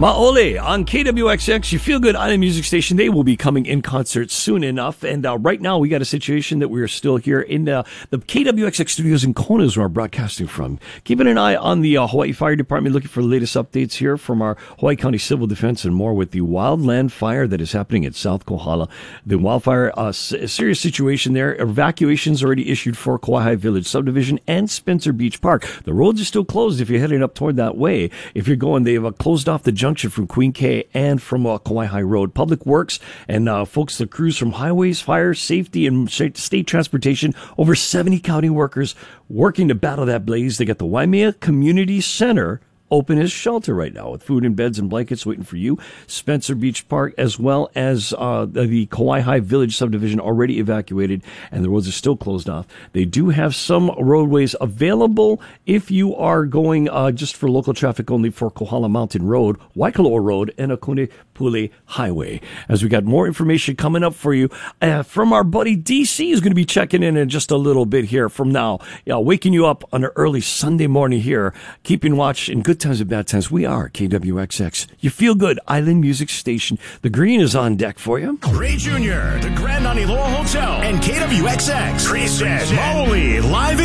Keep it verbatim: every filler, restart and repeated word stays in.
Maole on K W X X, your feel-good island music station. They will be coming in concert soon enough. And uh, right now, we got a situation that we are still here in uh, the K W X X studios in Kona, where we're broadcasting from. Keeping an eye on the uh, Hawaii Fire Department, looking for the latest updates here from our Hawaii County Civil Defense and more with the wildland fire that is happening at South Kohala. The wildfire, uh, serious situation there. Evacuations already issued for Kauai Village Subdivision and Spencer Beach Park. The roads are still closed if you're heading up toward that way. If you're going, they've uh, closed off the junction from Queen K and from uh, Kauai Road. Public Works and uh, folks, the crews from Highways, Fire, Safety, and State Transportation, over seventy county workers working to battle that blaze. They got the Waimea Community Center open as shelter right now with food and beds and blankets waiting for you. Spencer Beach Park, as well as uh, the Kauai Village subdivision, already evacuated, and the roads are still closed off. They do have some roadways available if you are going uh, just for local traffic only for Kohala Mountain Road, Waikoloa Road, and Akune Pule Highway. As we got more information coming up for you uh, from our buddy D C, is going to be checking in in just a little bit here from now, yeah, waking you up on an early Sunday morning here, keeping watch in good times and bad times. We are K W X X, your feel-good island music station. The green is on deck for you. Ray Junior, the Grand Nani Loa Hotel, and K W X X. Chris says, Maoli, live